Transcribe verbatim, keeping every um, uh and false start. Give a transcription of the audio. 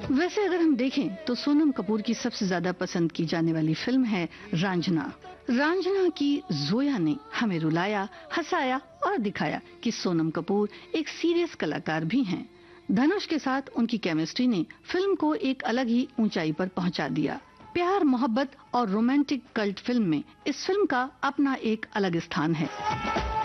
वैसे अगर हम देखें तो सोनम कपूर की सबसे ज्यादा पसंद की जाने वाली फिल्म है रांझना। रांझना की जोया ने हमें रुलाया, हंसाया और दिखाया कि सोनम कपूर एक सीरियस कलाकार भी हैं। धनुष के साथ उनकी केमिस्ट्री ने फिल्म को एक अलग ही ऊंचाई पर पहुंचा दिया। प्यार, मोहब्बत और रोमांटिक कल्ट फिल्म में इस फिल्म का अपना एक अलग स्थान है।